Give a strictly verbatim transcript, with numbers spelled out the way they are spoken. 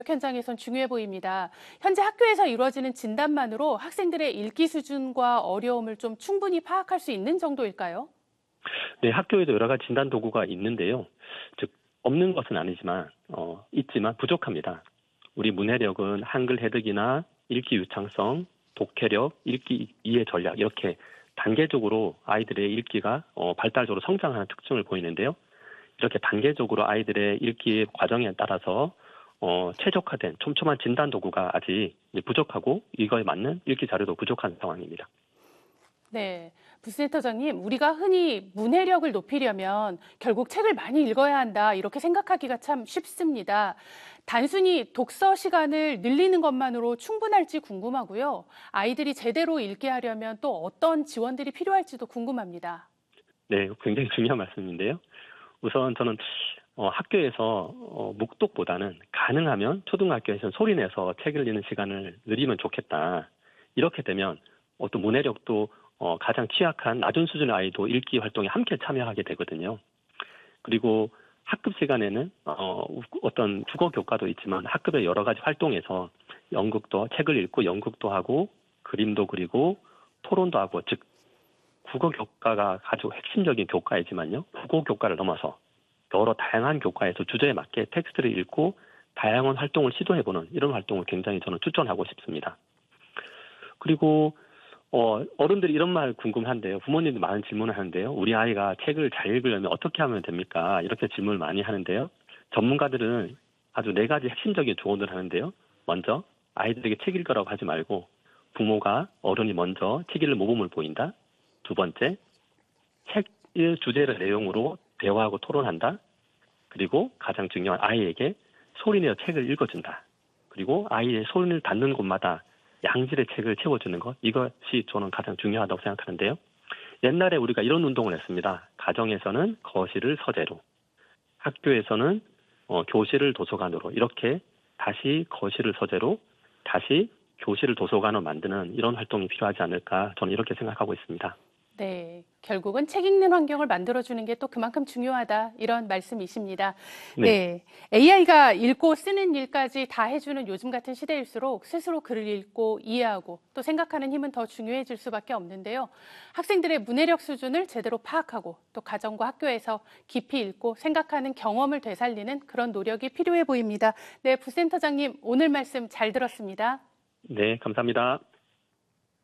현장에선 중요해 보입니다. 현재 학교에서 이루어지는 진단만으로 학생들의 읽기 수준과 어려움을 좀 충분히 파악할 수 있는 정도일까요? 네, 학교에도 여러 가지 진단 도구가 있는데요. 즉, 없는 것은 아니지만, 어, 있지만 부족합니다. 우리 문해력은 한글 해득이나 읽기 유창성, 독해력, 읽기 이해 전략, 이렇게 단계적으로 아이들의 읽기가 어, 발달적으로 성장하는 특징을 보이는데요. 이렇게 단계적으로 아이들의 읽기 과정에 따라서 어, 최적화된 촘촘한 진단 도구가 아직 부족하고 이거에 맞는 읽기 자료도 부족한 상황입니다. 네, 부센터장님, 우리가 흔히 문해력을 높이려면 결국 책을 많이 읽어야 한다, 이렇게 생각하기가 참 쉽습니다. 단순히 독서 시간을 늘리는 것만으로 충분할지 궁금하고요. 아이들이 제대로 읽게 하려면 또 어떤 지원들이 필요할지도 궁금합니다. 네, 굉장히 중요한 말씀인데요. 우선 저는 어, 학교에서 어, 묵독보다는 가능하면 초등학교에서 소리내서 책 읽는 시간을 늘리면 좋겠다. 이렇게 되면 어떤 문해력도 어, 가장 취약한 낮은 수준의 아이도 읽기 활동에 함께 참여하게 되거든요. 그리고 학급 시간에는 어, 어떤 국어 교과도 있지만 학급의 여러 가지 활동에서 연극도 책을 읽고 연극도 하고 그림도 그리고 토론도 하고 즉 국어 교과가 아주 핵심적인 교과이지만요. 국어 교과를 넘어서 여러 다양한 교과에서 주제에 맞게 텍스트를 읽고 다양한 활동을 시도해보는 이런 활동을 굉장히 저는 추천하고 싶습니다. 그리고 어, 어른들이 이런 말 궁금한데요. 부모님도 많은 질문을 하는데요. 우리 아이가 책을 잘 읽으려면 어떻게 하면 됩니까? 이렇게 질문을 많이 하는데요. 전문가들은 아주 네 가지 핵심적인 조언을 하는데요. 먼저 아이들에게 책 읽으라고 하지 말고 부모가 어른이 먼저 책 읽는 모범을 보인다. 두 번째, 책의 주제를 내용으로 대화하고 토론한다. 그리고 가장 중요한 아이에게 소리내어 책을 읽어준다. 그리고 아이의 손을 닿는 곳마다 양질의 책을 채워주는 것, 이것이 저는 가장 중요하다고 생각하는데요. 옛날에 우리가 이런 운동을 했습니다. 가정에서는 거실을 서재로, 학교에서는 어, 교실을 도서관으로 이렇게 다시 거실을 서재로, 다시 교실을 도서관으로 만드는 이런 활동이 필요하지 않을까 저는 이렇게 생각하고 있습니다. 네, 결국은 책 읽는 환경을 만들어주는 게 또 그만큼 중요하다, 이런 말씀이십니다. 네. 네, 에이아이가 읽고 쓰는 일까지 다 해주는 요즘 같은 시대일수록 스스로 글을 읽고 이해하고 또 생각하는 힘은 더 중요해질 수밖에 없는데요. 학생들의 문해력 수준을 제대로 파악하고 또 가정과 학교에서 깊이 읽고 생각하는 경험을 되살리는 그런 노력이 필요해 보입니다. 네, 부센터장님, 오늘 말씀 잘 들었습니다. 네, 감사합니다.